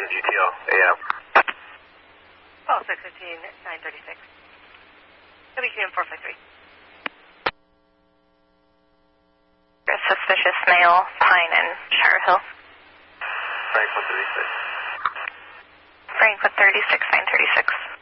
GTL, AM. Oh, 615, 936. WQM 453. A suspicious male, Pine and Char Hill. Frank 136. Frank with 36, 936.